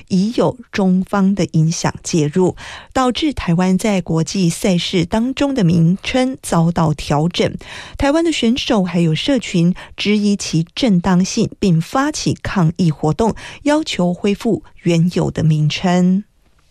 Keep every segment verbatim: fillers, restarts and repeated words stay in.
已有中方的影响介入，导致台湾在国际赛事当中的名称遭到调整。台湾的选手还有社群质疑其正当性，并发起抗议活动，要求恢复原有的名称。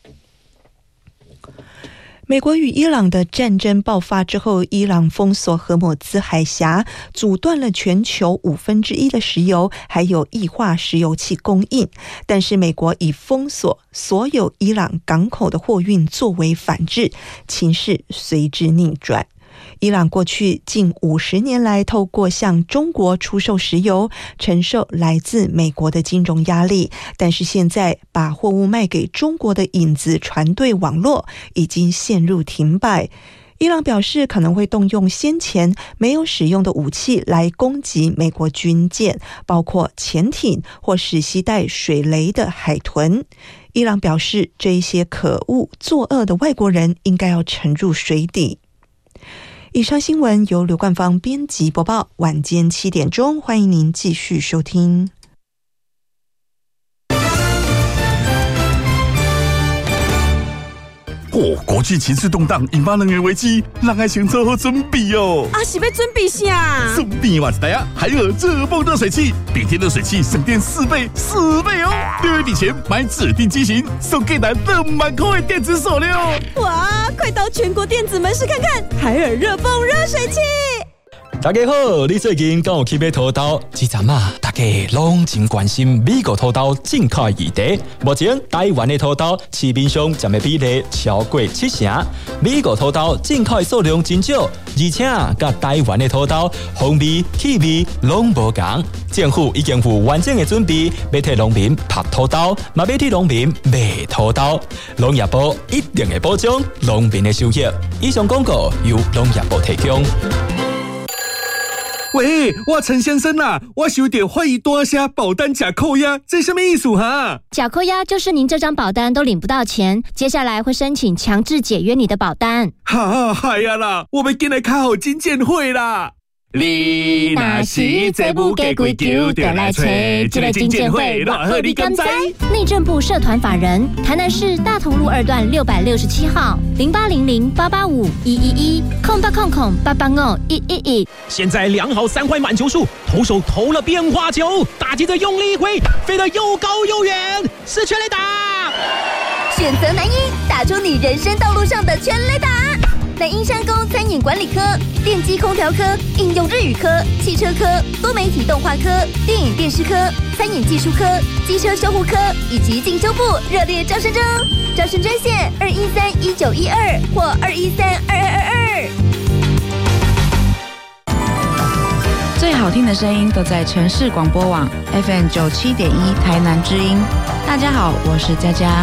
美国与伊朗的战争爆发之后，伊朗封锁荷姆兹海峡，阻断了全球五分之一的石油还有液化石油气供应。但是美国以封锁所有伊朗港口的货运作为反制，情势随之逆转。伊朗过去近五十年来，透过向中国出售石油，承受来自美国的金融压力。但是现在把货物卖给中国的影子船队网络已经陷入停摆。伊朗表示可能会动用先前没有使用的武器来攻击美国军舰，包括潜艇或是携带水雷的海豚。伊朗表示，这一些可恶作恶的外国人应该要沉入水底。以上新闻由刘冠芳编辑播报，晚间七点钟，欢迎您继续收听。 哦，国际情绪动荡，引发能源危机，让爱情做好准备哦。 啊，是要准备啥？ 准备哇，大家海尔热泵热水器，每天热水器省电四倍，四倍哦！六月底前买指定机型，送给咱两万块的电子手链。 哇，快到全国电子门市看看海尔热泵热水器。 大家好，你最近敢有去买土豆？这阵啊，大家拢真关心美国土豆进口议题。目前台湾的土豆市面上占的比例超过七成，美国土豆进口的数量真少，而且甲台湾的土豆风味、气味拢无同。政府已经有完整的准备，要替农民拍土豆，嘛要替农民卖土豆。农业部一定会保障农民的收益。以上广告由农业部提供。 喂，我陈先生啊，我收到欢迎大声保单假扣押，这什么意思哈？ 假扣押就是您这张保单都领不到钱，接下来会申请强制解约你的保单。 哈，嗨呀啦，我们今日开好金鉴会啦。你若是这不给规矩，就来找这个金鉴会，偌好你敢知？ 内政部社团法人台南市大同路二段六百六十七号零八零零八八五一一一空八空空八八五一一一。 现在量好三坏满球数，投手投了变化球，打击着用力一挥，飞得又高又远，是全垒打。 选择南一，打出你人生道路上的全垒打。南英商工餐饮管理科、电机空调科、应用日语科、汽车科、多媒体动画科、电影电视科、餐饮技术科、机车修护科以及进修部热烈招生中，招生专线二一三一九一二或二一三二二二二。最好听的声音都在城市广播网 F M 九七点一台南之音。大家好，我是佳佳。